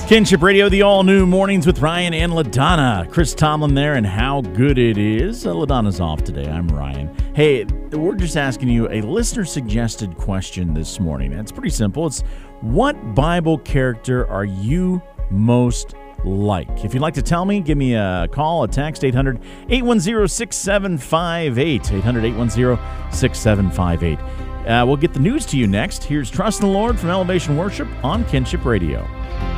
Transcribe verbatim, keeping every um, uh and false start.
Kinship Radio, the all-new Mornings with Ryan and LaDonna. Chris Tomlin there, and how good it is. Uh, LaDonna's off today. I'm Ryan. Hey, we're just asking you a listener-suggested question this morning. It's pretty simple. It's, what Bible character are you most like? If you'd like to tell me, give me a call, a text, eight hundred, eight one zero, six seven five eight, eight hundred, eight one zero, six seven five eight. Uh, we'll get the news to you next. Here's Trust in the Lord from Elevation Worship on Kinship Radio.